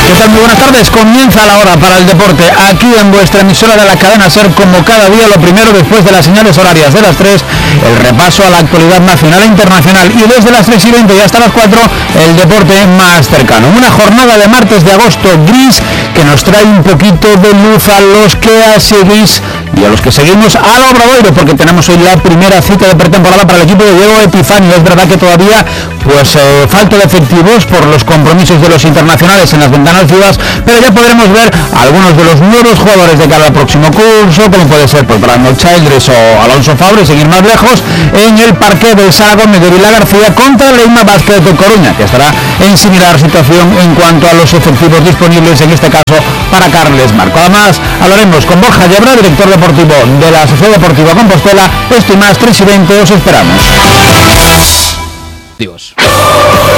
¿Qué tal? Muy buenas tardes. Comienza la hora para el deporte aquí en vuestra emisora de la cadena SER, como cada día. Lo primero, después de las señales horarias de las 3, el repaso a la actualidad nacional e internacional, y desde las 3:20 y hasta las 4 el deporte más cercano. Una jornada de martes de agosto gris que nos trae un poquito de luz a los que seguís y a los que seguimos al Obradoiro, porque tenemos hoy la primera cita de pretemporada para el equipo de Diego Epifanio. Es verdad que todavía falta de efectivos por los compromisos de los internacionales en las ventanas vivas, pero ya podremos ver a algunos de los nuevos jugadores de cara al próximo curso, como puede ser Brandon Childress o Alonso Fabre, seguir más lejos, en el parque del Saragón de Vila García contra Leima Vázquez de Coruña, que estará en similar situación en cuanto a los efectivos disponibles, en este caso para Carles Marco. Además, hablaremos con Borja Yebra, director deportivo de la Sociedad Deportiva Compostela. Esto y más, 3:20, os esperamos. Dios.